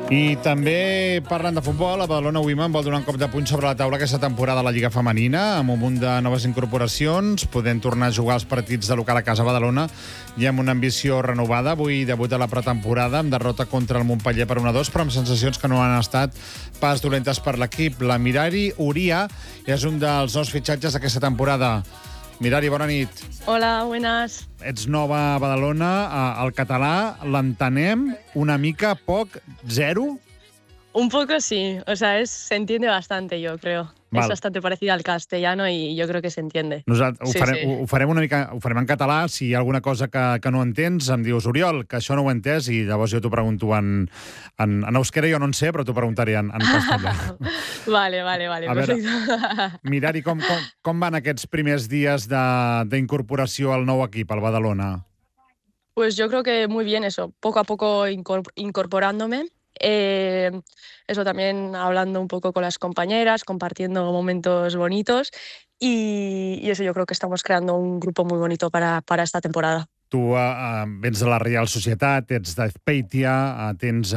I també, parlant de futbol, a Badalona Women vol donar un cop de puny sobre la taula aquesta temporada de la Lliga Femenina, amb un munt de noves incorporacions, podent tornar a jugar els partits de local a casa a Badalona i amb una ambició renovada. Avui debuta la pretemporada amb derrota contra el Montpeller per 1-2, però amb sensacions que no han estat pas dolentes per l'equip. La Mirari Uria és un dels nous fitxatges d'aquesta temporada. Mirari, bona nit. Hola, buenas. Ets nova a Badalona. El català l'entenem una mica, poc, zero? Un poco sí, o sea, se entiende bastante, yo creo. Val. Es bastante parecida al castellano y yo creo que se entiende. Nosaltres ho farem una mica, ho farem en català. Si hi ha alguna cosa que no entens, em dius, Oriol, que això no ho he entès, i llavors jo t'ho pregunto en euskera, jo no en sé, però t'ho preguntaré en castellà. Vale, A perfecto. veure, Mirari, com van aquests primers dies d'incorporació al nou equip, al Badalona? Pues yo creo que muy bien eso, poco a poco incorporándome. Eso también hablando un poco con las compañeras, compartiendo momentos bonitos y eso yo creo que estamos creando un grupo muy bonito para esta temporada. Tu vens de la Reial Societat, ets d'Azpeitia, tens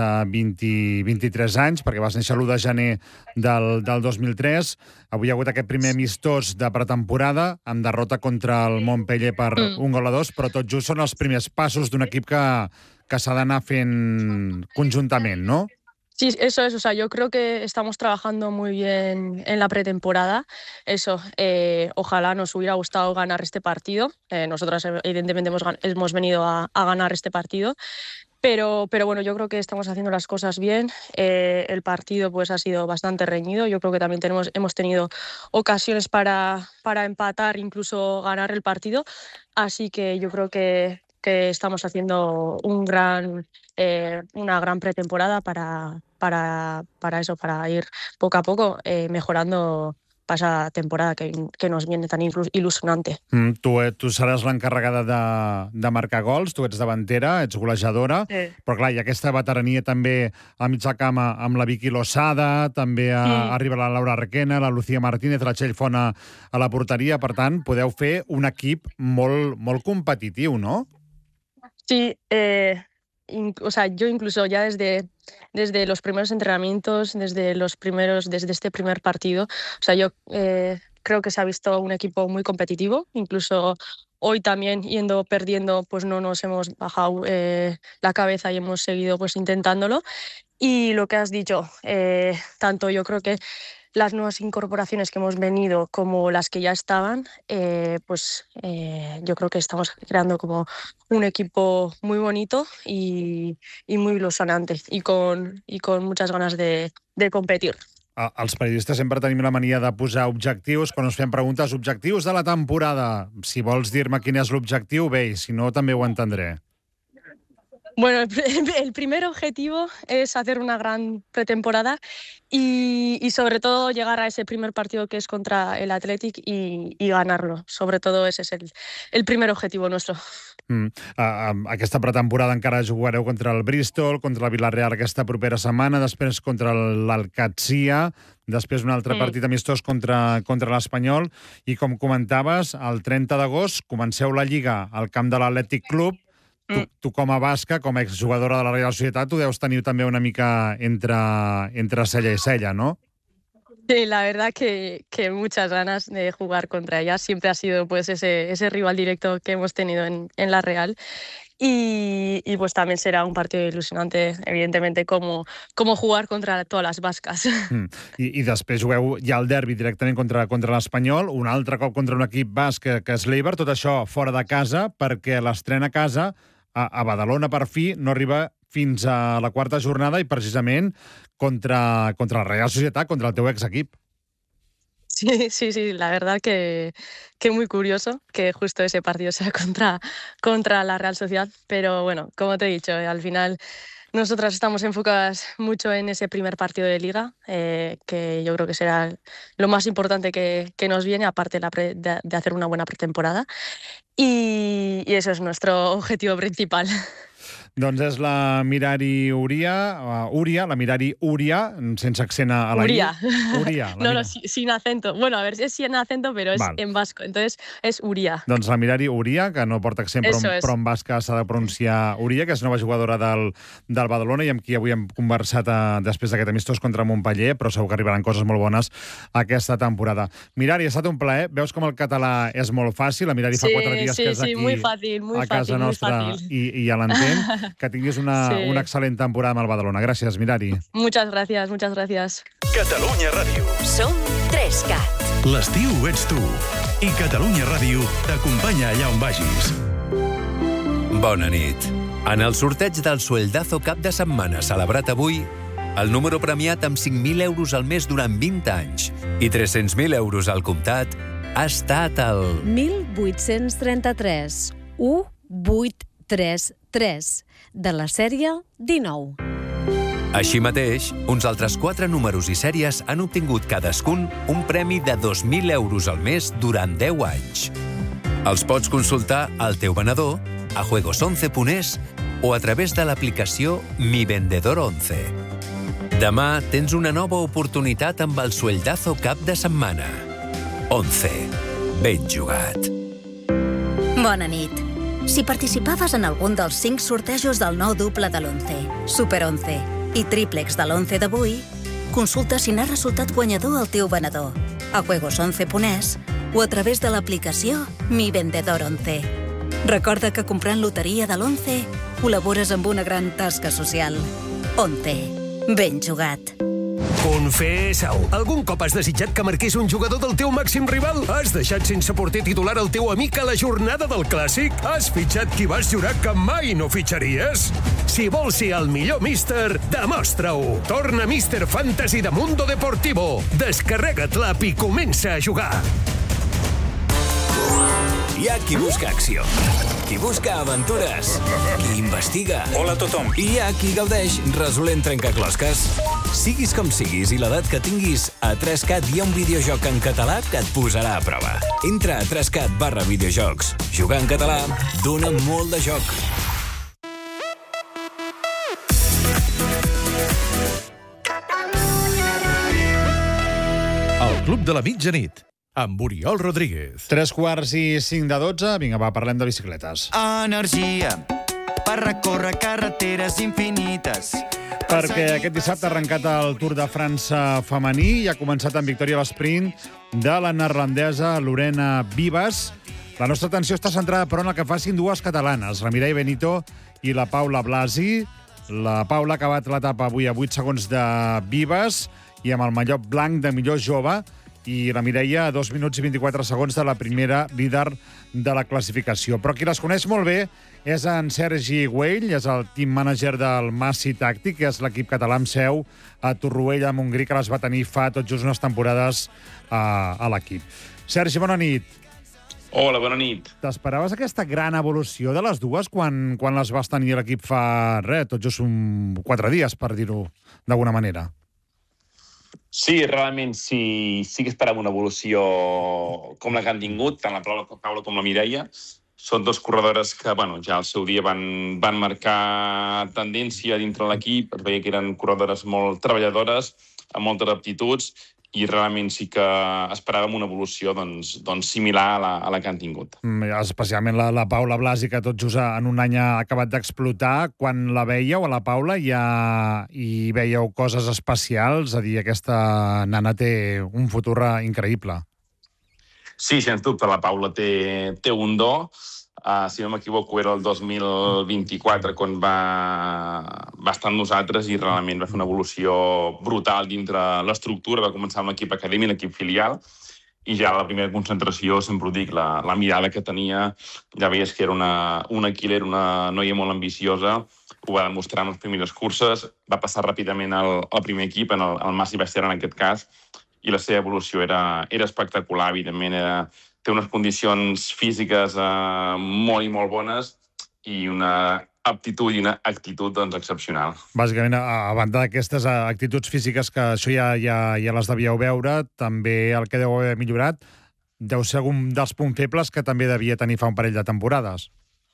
23 anys, perquè vas néixer l'1 de gener del 2003. Avui hi ha hagut aquest primer amistós de pretemporada, amb derrota contra el Montpeller per 1-2, però tot just són els primers passos d'un equip que s'ha d'anar fent conjuntament, no? Sí, eso es, o sea, yo creo que estamos trabajando muy bien en la pretemporada. Eso, ojalá nos hubiera gustado ganar este partido. Nosotras evidentemente hemos venido a ganar este partido, pero bueno, yo creo que estamos haciendo las cosas bien. El partido pues ha sido bastante reñido. Yo creo que también hemos tenido ocasiones para empatar, incluso ganar el partido. Así que yo creo que estamos haciendo una gran pretemporada para eso, para ir poco a poco mejorando para esa temporada que nos viene tan ilusionante. Tu seràs l'encarregada de marcar gols, tu ets davantera, ets golejadora, però clar, hi ha aquesta veterania també a mig camp amb la Vicky Losada, també arriba la Laura Requena, la Lucía Martínez, la Txell Font a la porteria, per tant, podeu fer un equip molt competitiu, no? Sí, o sea, yo incluso ya desde los primeros entrenamientos, desde este primer partido, o sea, yo creo que se ha visto un equipo muy competitivo, incluso hoy también yendo perdiendo, pues no nos hemos bajado la cabeza y hemos seguido pues intentándolo. Y lo que has dicho, tanto yo creo que las nuevas incorporaciones que hemos venido como las que ya estaban, yo creo que estamos creando como un equipo muy bonito y muy ilusionante y con muchas ganas de competir. Els periodistes sempre tenim la mania de posar objectius. Quan us fem preguntes, objectius de la temporada. Si vols dir-me quin és l'objectiu, bé, si no també ho entendré. Bueno, el primer objetivo es hacer una gran pretemporada y sobre todo llegar a ese primer partido que es contra el Athletic y ganarlo. Sobre todo ese es el primer objetivo nuestro. Aquesta pretemporada encara jugareu contra el Bristol, contra el Villarreal aquesta propera setmana, després contra l'Alcatzia, després un altre partit amistós contra l'Espanyol, i com comentaves, el 30 d'agost comenceu la Lliga al camp de l'Atlètic Club. Tu com a basca, com a exjugadora de la Reial Societat, tu deus tenir també una mica entre cella i cella, no? Sí, la verdad que muchas ganas de jugar contra ella. Siempre ha sido pues ese rival directo que hemos tenido en la Real. Y pues también será un partido ilusionante, evidentemente, como jugar contra todas las vascas. I després jugueu ja el derbi directament contra l'Espanyol, un altre cop contra un equip basc que és l'Eibar, tot això fora de casa, perquè l'estrena a casa a Badalona, per fi, no arriba fins a la quarta jornada i precisament contra la Real Societat, contra el teu exequip. Sí, la verdad que muy curioso que justo ese partido sea contra la Real Sociedad, pero bueno, como te he dicho, al final nosotras estamos enfocadas mucho en ese primer partido de Liga, que yo creo que será lo más importante que nos viene, aparte de hacer una buena pretemporada, y eso es nuestro objetivo principal. Doncs és la Mirari Uria, la Mirari Uria, sense accent a la Uria. Uria. No, sin acento. Bueno, a ver, es sin acento, pero es en vasco. Entonces es Uria. Doncs la Mirari Uria, que no porta accent, però en basc s'ha de pronunciar Uria, que és nova jugadora del Badalona i amb qui avui hem conversat després d'aquest amistós contra Montpeller, però segur que arribaran coses molt bones aquesta temporada. Mirari, ha estat un plaer. Veus com el català és molt fàcil. La Mirari fa 4 dies que és aquí a casa nostra i ja l'entén. Que tinguis una excel·lent temporada amb el Badalona. Gràcies, Mirari. Muchas gracias, muchas gracias. Catalunya Ràdio. Som 3CAT. L'estiu ets tu. I Catalunya Ràdio t'acompanya allà on vagis. Bona nit. En el sorteig del Sueldazo cap de setmana celebrat avui, el número premiat amb 5.000 euros al mes durant 20 anys i 300.000 euros al comptat ha estat el 1833 1833 de la sèrie 19. Així mateix, uns altres 4 números i sèries han obtingut cadascun un premi de 2.000 euros al mes durant 10 anys. Els pots consultar al teu venedor, a juegos11.es o a través de l'aplicació Mi Vendedor 11. Demà tens una nova oportunitat amb el Sueldazo cap de setmana. 11. Ben jugat. Bona nit. Si participaves en algun dels 5 sortejos del nou duple de l'11, Super 11 i tríplex de l'11 d'avui, consulta si n'ha resultat guanyador el teu venedor, a juegos11.es o a través de l'aplicació Mi Vendedor 11. Recorda que comprant loteria de l'11 col·labores amb una gran tasca social. 11. Ben jugat. Confessa-ho. Algun cop has desitjat que marqués un jugador del teu màxim rival? Has deixat sense porter titular el teu amic a la jornada del Clàssic? Has fitxat qui vas jurar que mai no fitxaries? Si vols ser el millor míster, demostra-ho. Torna Míster Fantasy de Mundo Deportivo. Descarrega't l'app i comença a jugar. Hi ha qui busca acció, qui busca aventures, qui investiga. Hola a tothom. I hi ha qui gaudeix resolent trencaclosques. Siguis com siguis i l'edat que tinguis, a 3CAT hi ha un videojoc en català que et posarà a prova. Entra a 3CAT/videojocs. Jugar en català dona molt de joc. El Club de la Mitjanit, amb Oriol Rodríguez. 3:45 Vinga, va, parlem de bicicletes. Energia per recórrer carreteres infinites. Perquè aquest dissabte ha arrencat el Tour de França femení i ha començat amb victòria a l'esprint de la neerlandesa Lorena Wiebes. La nostra atenció està centrada, però, en el que facin dues catalanes, la Mireia Benito i la Paula Blasi. La Paula ha acabat l'etapa avui a 8 segons de Wiebes i amb el mallot blanc de millor jove, i la Mireia a 2 minuts i 24 segons de la primera líder de la classificació. Però qui les coneix molt bé és en Sergi Güell, és el team manager del Massi Tàctic, que és l'equip català amb seu a Torroella, a Montgrí, que les va tenir fa tot just unes temporades a l'equip. Sergi, bona nit. Hola, bona nit. T'esperaves aquesta gran evolució de les dues quan les vas tenir a l'equip fa tot just 4 dies, per dir-ho d'alguna manera? Sí, realment sí que esperava una evolució com la que han tingut, tant la Paula com la Mireia. Són dos corredores que ja al seu dia van marcar tendència dintre l'equip. Es veia que eren corredores molt treballadores, amb moltes aptituds, i realment sí que esperàvem una evolució similar a la que han tingut. Especialment la Paula Blasi, que tot just en un any ha acabat d'explotar. Quan la veieu, a la Paula, ja hi veieu coses especials? És a dir, aquesta nana té un futur increïble. Sí, sens dubte, la Paula té un do. Si no m'equivoco, era el 2024 quan va estar amb nosaltres i realment va fer una evolució brutal dintre l'estructura. Va començar amb l'equip acadèmic, l'equip filial, i ja a la primera concentració, sempre ho dic, la mirada que tenia, ja veies que era una killer, una noia molt ambiciosa. Ho va demostrar en les primeres curses, va passar ràpidament al primer equip, al Massi Bester en aquest cas, i la seva evolució era espectacular. Evidentment, té unes condicions físiques molt i molt bones i una aptitud i una actitud excepcional. Bàsicament, a banda d'aquestes actituds físiques, que això ja les devíeu veure, també el que deu haver millorat deu ser algun dels punts febles que també devia tenir fa un parell de temporades.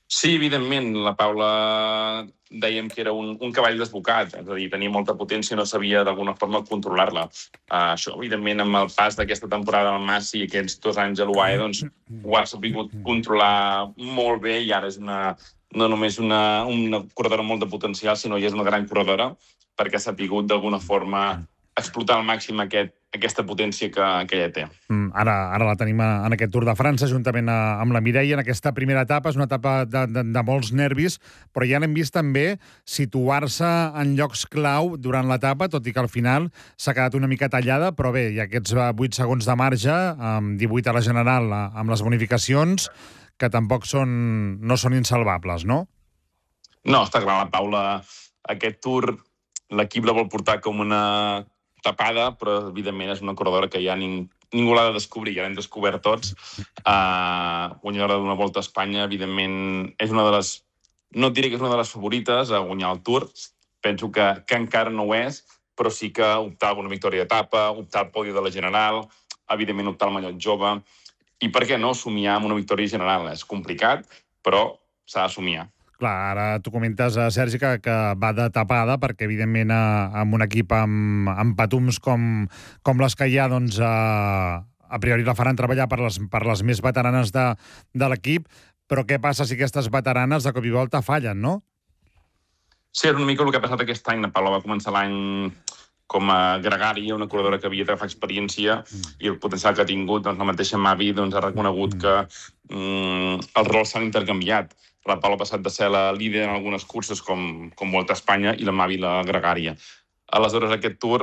Sí, evidentment, la Paula dèiem que era un cavall desbocat, és a dir, tenia molta potència i no sabia d'alguna forma controlar-la. Això, evidentment, amb el pas d'aquesta temporada al Massi i aquests 2 anys a l'UAE, doncs ho ha sabut controlar molt bé i ara és no només una corredora amb molt de potencial, sinó que és una gran corredora perquè s'ha sabut d'alguna forma explotar al màxim aquesta potència que ella té. Ara la tenim en aquest Tour de França, juntament amb la Mireia, en aquesta primera etapa. És una etapa de molts nervis, però ja l'hem vist també situar-se en llocs clau durant l'etapa, tot i que al final s'ha quedat una mica tallada, però bé, hi ha aquests 8 segons de marge, amb 18 a la general, amb les bonificacions, que tampoc no són insalvables, no? No, està clar, la Paula, aquest Tour, l'equip la vol portar com una tapada, però evidentment és una corredora que ja ningú l'ha de descobrir, ja l'hem descobert tots. Guanyadora d'una Volta a Espanya, evidentment, és una de les... No et diré que és una de les favorites a guanyar el Tour, penso que encara no ho és, però sí que optar a una victòria d'etapa, optar al podi de la General, evidentment optar al mallot jove, i per què no somiar amb una victòria general? És complicat, però s'ha de somiar. Clar, ara tu comentes, Sergi, que va de tapada, perquè, evidentment, amb un equip amb patums com les que hi ha, doncs, a priori la faran treballar per les més veteranes de l'equip, però què passa si aquestes veteranes de cop i volta fallen, no? Sí, és una mica el que ha passat aquest any. La Paula va començar l'any com a gregària, una corredora que havia d'agafar experiència i el potencial que ha tingut, doncs la mateixa Mavi ha reconegut que els rols s'han intercanviat. La Paula ha passat de ser la líder en algunes curses com Volta a Espanya i la Mavi la gregària. Aleshores, aquest Tour,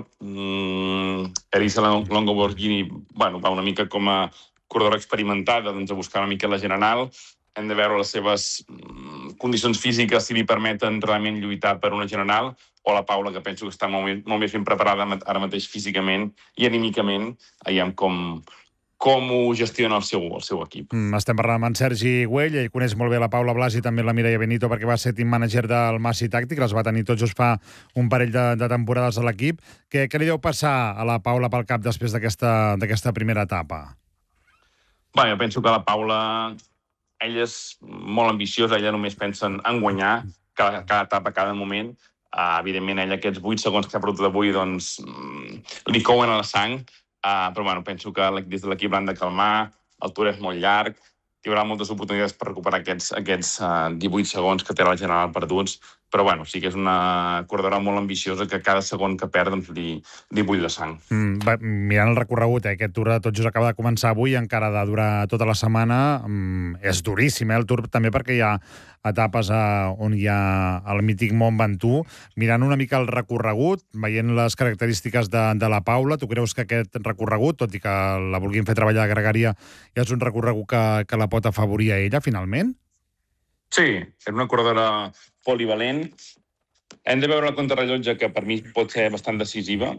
Elisa Longoborghini va una mica com a corredora experimentada, doncs a buscar una mica la General. Hem de veure les seves condicions físiques, si li permeten realment lluitar per una General, o la Paula, que penso que està molt més ben preparada ara mateix físicament i anímicament, veiem com ho gestiona el seu equip. Estem parlant amb en Sergi Güell, ell coneix molt bé la Paula Blas i també la Mireia Benito perquè va ser team manager del Massi Tàctic, les va tenir tots just fa un parell de temporades a l'equip. Què li deu passar a la Paula pel cap després d'aquesta primera etapa? Jo penso que la Paula, ella és molt ambiciosa, ella només pensa en guanyar cada etapa, cada moment. Evidentment, ella aquests 8 segons que s'ha perdut avui doncs, li couen a la sang, però penso que des de l'equip l'han de calmar, el Tour és molt llarg, hi haurà moltes oportunitats per recuperar aquests 18 segons que té la General perduts, però sí que és una corredora molt ambiciosa que cada segon que perd doncs, li bull la sang. Mirant el recorregut, aquest Tour de Tot Just acaba de començar avui, encara de durar tota la setmana, és duríssim, el Tour també perquè hi ha etapes on hi ha el mític Mont Ventoux. Mirant una mica el recorregut, veient les característiques de la Paula, tu creus que aquest recorregut, tot i que la vulguin fer treballar a gregària, és un recorregut que la pot afavorir a ella, finalment? Sí, és una corredora polivalent. Hem de veure la contrarrellotge, que per mi pot ser bastant decisiva.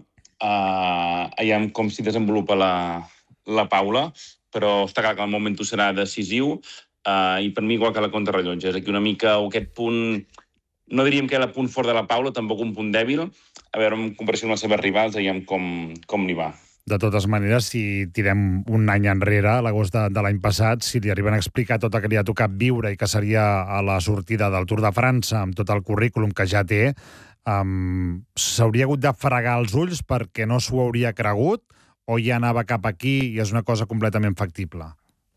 Veiem com s'hi desenvolupa la Paula, però està clar que el moment serà decisiu i per mi igual que la contrarrellotge. És aquí una mica aquest punt, no diríem que era el punt fort de la Paula, tampoc un punt dèbil. A veure, en comparació amb les seves rivals, veiem com li va. De totes maneres, si tirem un any enrere, a l'agost de l'any passat, si li arriben a explicar tot el que li ha tocat viure i que seria a la sortida del Tour de França, amb tot el currículum que ja té, s'hauria hagut de fregar els ulls perquè no s'ho hauria cregut o ja anava cap aquí i és una cosa completament factible?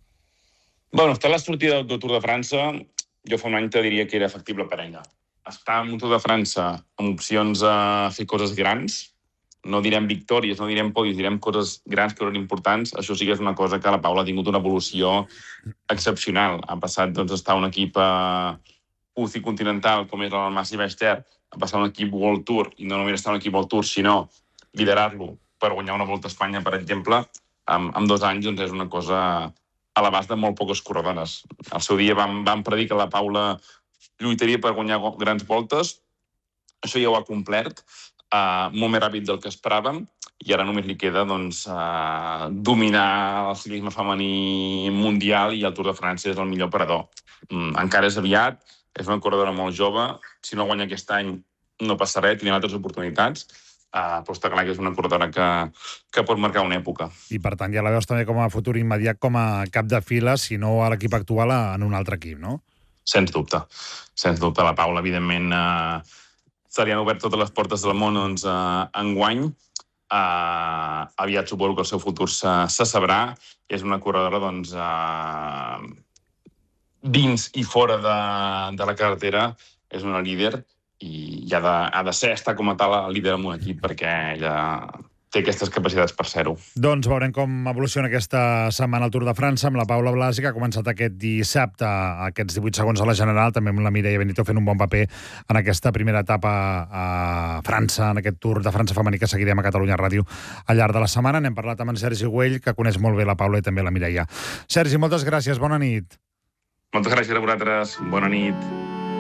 Està a la sortida del Tour de França, jo fa un any te diria que era factible per ella. Estar en un Tour de França amb opcions a fer coses grans, no direm victòries, no direm podis, direm coses grans que eren importants, això sí que és una cosa que la Paula ha tingut una evolució excepcional. Ha passat d'estar un equip UCI continental, com és el Massi Bester, a passar un equip World Tour, i no només estar un equip World Tour, sinó liderar-lo per guanyar una Volta a Espanya, per exemple, en 2 anys és una cosa a l'abast de molt poques corredores. Al seu dia vam predir que la Paula lluitaria per guanyar grans voltes, això ja ho ha complert, molt més ràpid del que esperàvem, i ara només li queda dominar el ciclisme femení mundial i el Tour de França és el millor parador. Encara és aviat, és una corredora molt jove, si no guanya aquest any no passa res, tindrà altres oportunitats, però està clar que és una corredora que pot marcar una època. I per tant ja la veus també com a futur immediat com a cap de fila, si no a l'equip actual en un altre equip, no? Sens dubte. Sens dubte. La Paula, evidentment, se li han obert totes les portes del món enguany. Aviat suposo que el seu futur se sabrà. I és una corredora, doncs, dins i fora de la carretera, és una líder i ha de ser, estar com a tal líder en un equip, perquè ella té aquestes capacitats per ser-ho. Doncs veurem com evoluciona aquesta setmana al Tour de França amb la Paula Blasi, que ha començat aquest dissabte aquests 18 segons a la General, també amb la Mireia Benito fent un bon paper en aquesta primera etapa a França, en aquest Tour de França femení que seguirem a Catalunya Ràdio al llarg de la setmana. N'hem parlat amb en Sergi Güell, que coneix molt bé la Paula i també la Mireia. Sergi, moltes gràcies, bona nit. Moltes gràcies a vosaltres, bona nit.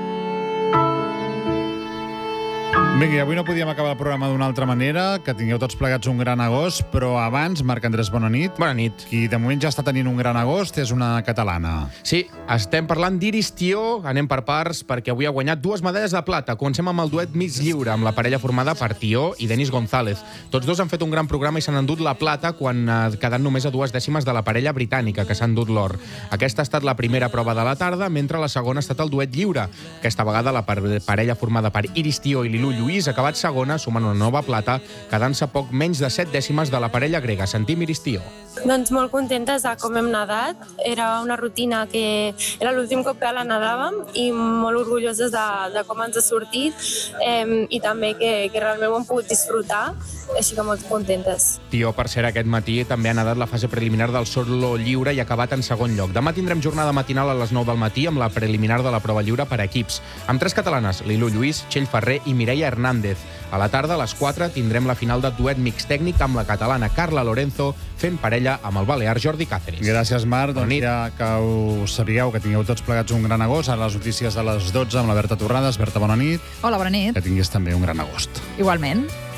Vinga, avui no podíem acabar el programa d'una altra manera, que tingueu tots plegats un gran agost, però abans, Marc Andrés, bona nit. Bona nit. Qui de moment ja està tenint un gran agost és una catalana. Sí, estem parlant d'Iris Tió, anem per parts, perquè avui ha guanyat 2 medalles de plata. Comencem amb el duet mig lliure, amb la parella formada per Tió i Denis González. Tots dos han fet un gran programa i s'han endut la plata, quan quedant només a 2 dècimes de la parella britànica, que s'ha endut l'or. Aquesta ha estat la primera prova de la tarda, mentre la segona ha estat el duet lliure. Aquesta vegada la parella formada per Iris Tió i Lilu Lluís ha acabat segona, sumant una nova plata, quedant-se poc menys de 7 dècimes de la parella grega. Sentim Iris Tió. Doncs molt contentes de com hem nedat. Era una rutina que era l'últim cop que la nedàvem i molt orgulloses de com ens ha sortit i també que realment ho hem pogut disfrutar, així que molt contentes. Tió, per cert, aquest matí també ha nedat la fase preliminar del solo lliure i ha acabat en segon lloc. Demà tindrem jornada matinal a les 9 del matí amb la preliminar de la prova lliure per equips, amb 3 catalanes, Lilu Lluís, Txell Ferrer i Mireia Hernández. A la tarda, a les 4, tindrem la final de duet mix tècnic amb la catalana Carla Lorenzo fent parella amb el balear Jordi Cáceres. Gràcies, Marc. Doncs ja que ho sabíeu, que tingueu tots plegats un gran agost. Ara les notícies de les 12 amb la Berta Torrades. Berta, bona nit. Hola, bona nit. Que tinguis també un gran agost. Igualment.